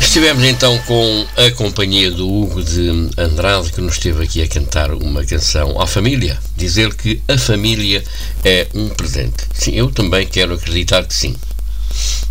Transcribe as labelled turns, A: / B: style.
A: Estivemos então com a companhia do Hugo de Andrade, que nos esteve aqui a cantar uma canção à família. Dizer que a família é um presente. Sim, eu também quero acreditar que sim.